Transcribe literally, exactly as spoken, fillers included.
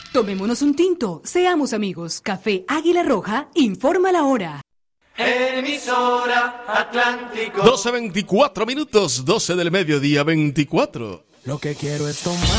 Tomémonos un tinto, seamos amigos. Café Águila Roja, informa la hora. Emisora Atlántico. doce veinticuatro minutos, doce del mediodía veinticuatro. Lo que quiero es tomar